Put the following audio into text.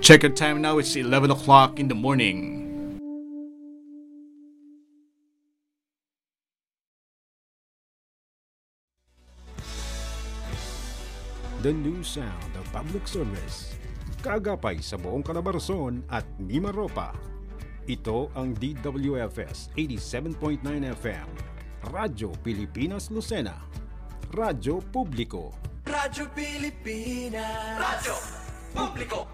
Check your time now, it's 11 o'clock in the morning. The new sound of public service. Kaagapay sa buong Calabarzon at Mimaropa. Ito ang DWFS 87.9 FM. Radyo Pilipinas Lucena. Radyo Publiko. Radyo Pilipinas. Radyo Publiko.